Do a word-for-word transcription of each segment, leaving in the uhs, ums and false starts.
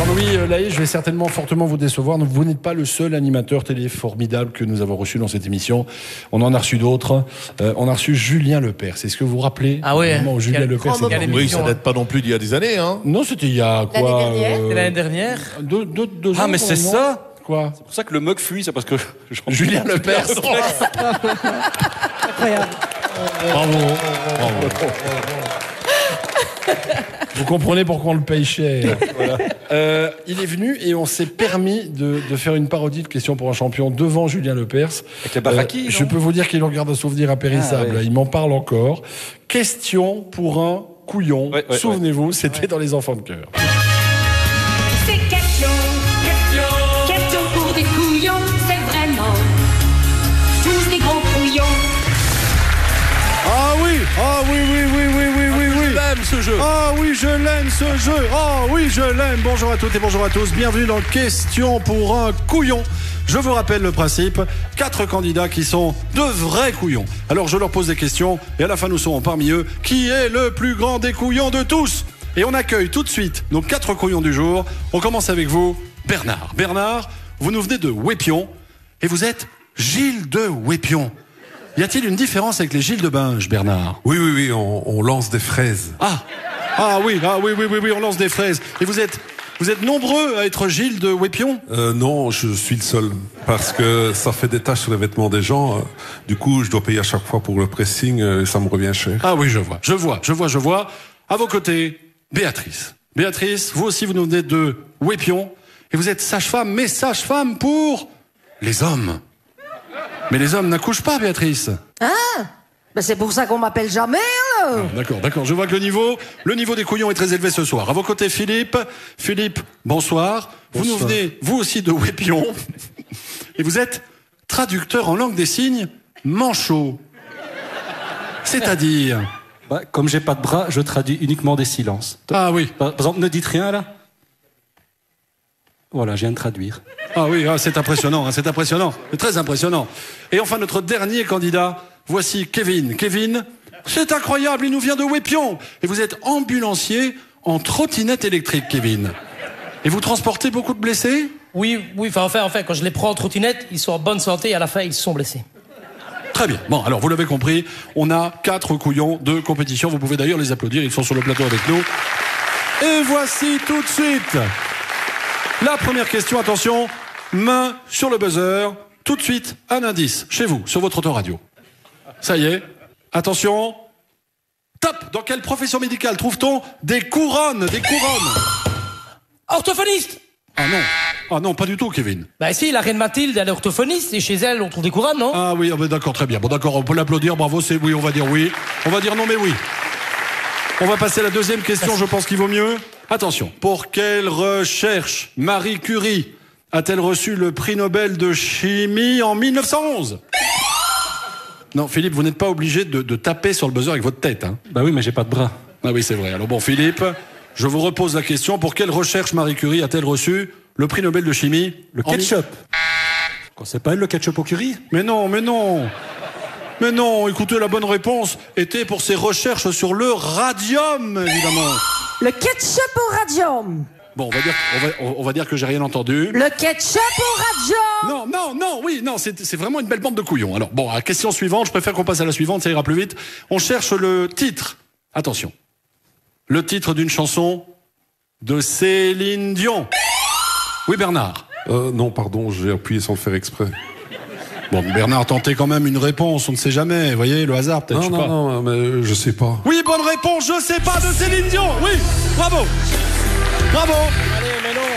Jean-Louis Lahaye, je vais certainement fortement vous décevoir. Vous n'êtes pas le seul animateur télé formidable que nous avons reçu dans cette émission. On en a reçu d'autres. Euh, on a reçu Julien Lepers. C'est ce que vous vous rappelez? Ah ouais. Vraiment, Julien Lepers. Oui, ça date pas non plus d'il y a des années, hein. Non, c'était il y a quoi? L'année dernière. C'était l'année dernière. Deux, deux, deux Ah, ans, mais c'est non? ça. Quoi? C'est pour ça que le mug fuit, c'est parce que Julien Lepers. Incroyable. Bravo. Bravo. Vous comprenez pourquoi on le paye cher. Voilà. Euh, il est venu et on s'est permis de, de faire une parodie de Question pour un champion devant Julien Lepers. Avec les Baraki, je non peux vous dire qu'il en garde un souvenir impérissable. Ah, ouais. Il m'en parle encore. Question pour un couillon. Ouais, ouais, Souvenez-vous, ouais. c'était Ouais. dans Les Enfants de cœur. C'est question, question, question pour des couillons, c'est vraiment tous des gros couillons. Ah oui, ah oui, oui, oui, oui, oui, oui, oui. Je l'aime ce jeu. Ah oui, je l'aime ce jeu. Ah oui, je l'aime. Bonjour à toutes et bonjour à tous. Bienvenue dans Question pour un couillon. Je vous rappelle le principe. Quatre candidats qui sont de vrais couillons. Alors je leur pose des questions et à la fin nous saurons parmi eux qui est le plus grand des couillons de tous. Et on accueille tout de suite nos quatre couillons du jour. On commence avec vous, Bernard. Bernard, vous nous venez de Wépion et vous êtes Gilles de Wépion. Y a-t-il une différence avec les Gilles de Binge, Bernard? Oui, oui, oui, on, on lance des fraises. Ah, ah oui, ah oui, oui, oui, oui, on lance des fraises. Et vous êtes, vous êtes nombreux à être Gilles de Wépion? Euh, non, je suis le seul. Parce que ça fait des taches sur les vêtements des gens. Euh, du coup, je dois payer à chaque fois pour le pressing euh, et ça me revient cher. Ah oui, je vois, je vois, je vois, je vois. À vos côtés, Béatrice. Béatrice, vous aussi, vous nous venez de Wépion. Et vous êtes sage-femme, mais sage-femme pour les hommes. Mais les hommes n'accouchent pas, Béatrice. Ah, ben c'est pour ça qu'on m'appelle jamais. Hein. Ah, d'accord, d'accord. Je vois que le niveau, le niveau des couillons est très élevé ce soir. À vos côtés, Philippe. Philippe, bonsoir. Vous nous Bonsoir. venez, vous aussi, de Wépion. Et vous êtes traducteur en langue des signes manchot. C'est-à-dire... bah, comme j'ai pas de bras, je traduis uniquement des silences. Ah oui. Par, par exemple, ne dites rien là. Voilà, je viens de traduire. Ah oui, ah, c'est impressionnant, hein, c'est impressionnant. C'est très impressionnant. Et enfin, notre dernier candidat, voici Kevin. Kevin, c'est incroyable, il nous vient de Wépion. Et vous êtes ambulancier en trottinette électrique, Kevin. Et vous transportez beaucoup de blessés? Oui, oui, enfin, enfin, enfin, quand je les prends en trottinette, ils sont en bonne santé et à la fin, ils sont blessés. Très bien. Bon, alors vous l'avez compris, on a quatre couillons de compétition. Vous pouvez d'ailleurs les applaudir, ils sont sur le plateau avec nous. Et voici tout de suite la première question. Attention, main sur le buzzer. Tout de suite, un indice chez vous, sur votre autoradio. Ça y est. Attention. Top. Dans quelle profession médicale trouve-t-on des couronnes, des couronnes? Orthophoniste! Ah non. Ah non, pas du tout, Kevin. Bah si, la reine Mathilde, elle est orthophoniste et chez elle, on trouve des couronnes, non? Ah oui, ah ben d'accord, très bien. Bon d'accord, on peut l'applaudir, bravo, c'est oui, on va dire oui. On va dire non, mais oui. On va passer à la deuxième question, je pense qu'il vaut mieux. Attention, pour quelle recherche Marie Curie a-t-elle reçu le prix Nobel de chimie en mille neuf cent onze? Non, Philippe, vous n'êtes pas obligé de, de taper sur le buzzer avec votre tête. Hein. Bah oui, mais j'ai pas de bras. Ah oui, c'est vrai. Alors bon, Philippe, je vous repose la question. Pour quelle recherche Marie Curie a-t-elle reçu le prix Nobel de chimie? Le en ketchup. Quand c'est pas elle le ketchup au curry? Mais non, mais non. Mais non, écoutez, la bonne réponse était pour ses recherches sur le radium, évidemment. Le ketchup au radium. Bon, on va dire, on va, on va dire que j'ai rien entendu. Le ketchup au radium. Non, non, non, oui, non, c'est c'est vraiment une belle bande de couillons. Alors, bon, à la question suivante, je préfère qu'on passe à la suivante, ça ira plus vite. On cherche le titre. Attention. Le titre d'une chanson de Céline Dion. Oui, Bernard. Euh, non, pardon, j'ai appuyé sans le faire exprès. Bon, Bernard, tentez quand même une réponse, on ne sait jamais. Vous voyez, le hasard, peut-être, Non, je sais non, pas. non, mais je sais pas. Oui, bonne réponse, je sais pas, de Céline Dion. Oui, bravo. Bravo. Allez, mais non.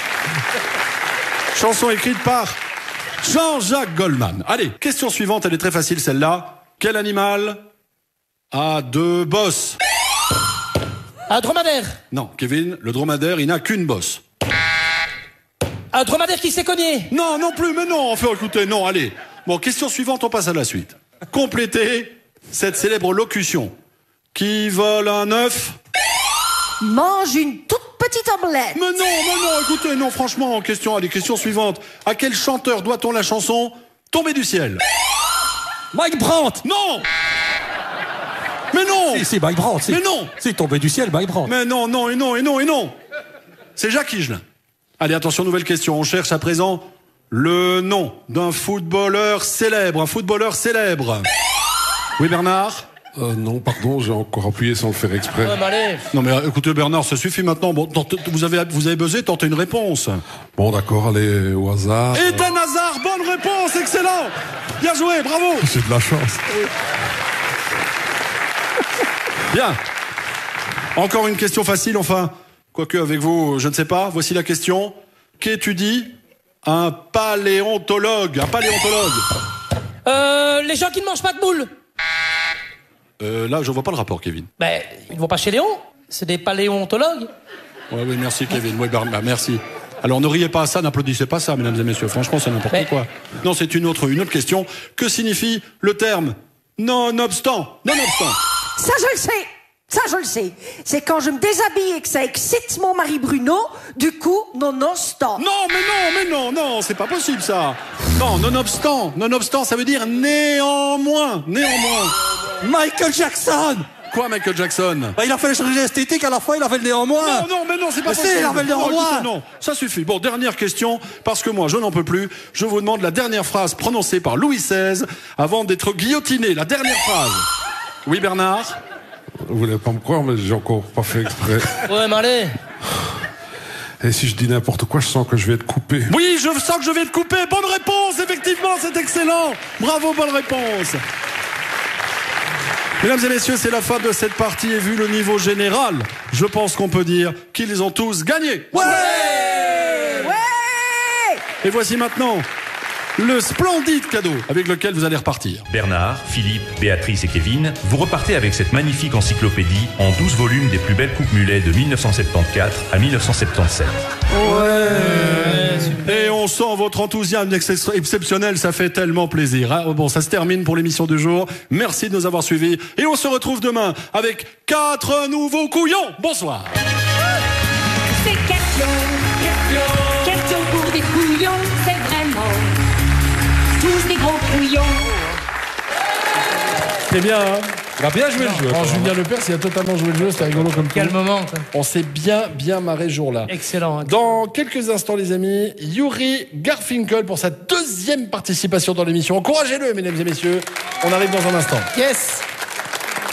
Chanson écrite par Jean-Jacques Goldman. Allez, question suivante, elle est très facile celle-là. Quel animal a deux bosses? Un dromadaire. Non, Kevin, le dromadaire, il n'a qu'une bosse. Un dromadaire qui s'est cogné. Non, non plus, mais non, enfin écoutez, non, allez. Bon, question suivante, on passe à la suite. Complétez cette célèbre locution. Qui vole un œuf? Mange une toute petite omelette. Mais non, mais non, écoutez, non, franchement, question, allez, question suivante. À quel chanteur doit-on la chanson Tomber du ciel? Mike Brandt. Non. Mais non. Si, si, Mike Brandt. Si. Mais non. Si, tombé du ciel, Mike Brandt. Mais non, non, et non, et non, et non. C'est Jacques Higelin. Allez, attention, nouvelle question. On cherche à présent le nom d'un footballeur célèbre. Un footballeur célèbre. Oui, Bernard? Euh, non, pardon, j'ai encore appuyé sans le faire exprès. Ouais, mais allez. Non, mais écoutez, Bernard, ça suffit maintenant. Bon, tentez- vous avez, vous avez buzzé, tentez une réponse. Bon, d'accord, allez, au hasard. Eden Hazard, bonne réponse, excellent. Bien joué, bravo. C'est de la chance. Bien. Encore une question facile, enfin. Quoique avec vous, je ne sais pas. Voici la question. Qu'étudie un paléontologue? Un paléontologue. Euh, les gens qui ne mangent pas de moules. Euh, là, je vois pas le rapport, Kevin. Ben, ils ne vont pas chez Léon. C'est des paléontologues. Ouais, oui, merci, Kevin. Oui, Bernard, merci. Alors, ne riez pas à ça, n'applaudissez pas ça, mesdames et messieurs. Franchement, c'est n'importe Mais- quoi. Non, c'est une autre, une autre question. Que signifie le terme nonobstant? Nonobstant. Ça, je le sais. Ça, je le sais. C'est quand je me déshabille et que ça excite mon mari Bruno, du coup, nonobstant. Non, mais non, mais non, non, c'est pas possible, ça. Non, nonobstant. Nonobstant, ça veut dire néanmoins. Néanmoins. Michael Jackson. Quoi, Michael Jackson? Bah, il a fait la chirurgie esthétique, à la fois il a fait le néanmoins. Non, non, mais non, c'est pas Mais si, possible. il avait le Non, néanmoins. écoutez, non, ça suffit. Bon, dernière question, parce que moi, je n'en peux plus. Je vous demande la dernière phrase prononcée par Louis seize avant d'être guillotiné. La dernière phrase. Oui, Bernard? Vous voulez pas me croire, mais j'ai encore pas fait exprès. Ouais, mais allez. Et si je dis n'importe quoi, je sens que je vais être coupé. Oui, je sens que je vais te couper. Bonne réponse, effectivement, c'est excellent. Bravo, bonne réponse. Mesdames et messieurs, c'est la fin de cette partie et vu le niveau général, je pense qu'on peut dire qu'ils ont tous gagné. Ouais! Et voici maintenant le splendide cadeau avec lequel vous allez repartir. Bernard, Philippe, Béatrice et Kevin, vous repartez avec cette magnifique encyclopédie en douze volumes des plus belles coupes mulets de mille neuf cent soixante-quatorze à mille neuf cent soixante-dix-sept. Et on sent votre enthousiasme ex- exceptionnel, ça fait tellement plaisir. Hein. Bon, ça se termine pour l'émission du jour. Merci de nous avoir suivis. Et on se retrouve demain avec quatre nouveaux couillons. Bonsoir. C'est question, question pour des couillons, c'est vraiment tous des gros couillons. C'est bien, hein? On a bien joué le jeu. non. Julien Lepers, il a totalement joué le jeu, c'était rigolo comme tout. Quel moment, quoi. On s'est bien, bien marré ce jour-là. Excellent. Dans quelques instants, les amis, Yuri Garfinkel pour sa deuxième participation dans l'émission. Encouragez-le, mesdames et messieurs. On arrive dans un instant. Yes.